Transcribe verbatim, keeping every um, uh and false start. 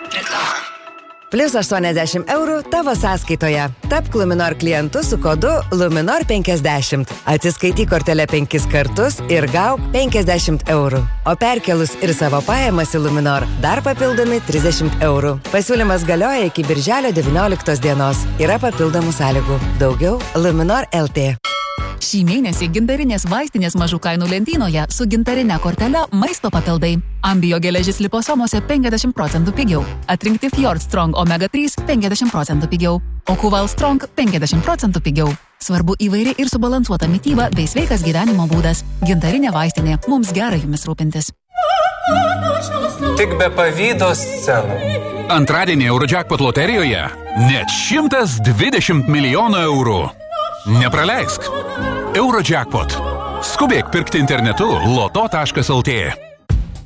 Reklama. Plius aštuoniasdešimt eurų tavo sąskaitoje. Tapk Luminor klientu su kodu Luminor penkiasdešimt. Atsiskaityk kortelę penkis kartus ir gauk penkiasdešimt eurų. O perkelus ir savo pajamas į Luminor dar papildomi trisdešimt eurų. Pasiūlymas galioja iki birželio devynioliktos dienos. Yra papildomų sąlygų. Daugiau Luminor L T. Šį mėnesį gintarinės vaistinės mažų kainų lentynoje su gintarine kortele maisto papildai. Ambio geležis liposomose penkiasdešimt procentų pigiau. Atrinkti Fjord Strong Omega trys penkiasdešimt procentų pigiau. O Kuval Strong penkiasdešimt procentų pigiau. Svarbu įvairi ir subalansuota mityba bei sveikas gyvenimo būdas. Gintarinė vaistinė. Mums gerai jumis rūpintis. Tik be pavydo scenų. Antradienį Eurojackpot loterijoje net šimtas dvidešimt milijonų eurų. Nepraleisk. Eurojackpot. Skubėk pirkti internetu loto taškas lt.